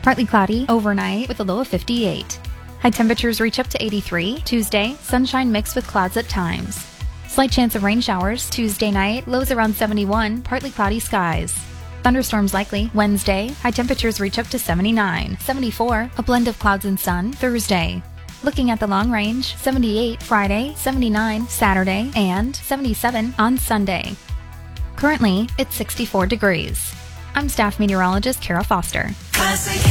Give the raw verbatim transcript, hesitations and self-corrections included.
Partly cloudy overnight with a low of fifty-eight. High temperatures reach up to eighty-three. Tuesday, sunshine mixed with clouds at times. Slight chance of rain showers Tuesday night, lows around seventy-one, partly cloudy skies. Thunderstorms likely Wednesday, high temperatures reach up to seventy-nine. seventy-four, a blend of clouds and sun Thursday. Looking at the long range, seventy-eight Friday, seventy-nine Saturday, and seventy-seven on Sunday. Currently, it's sixty-four degrees. I'm staff meteorologist Kara Foster.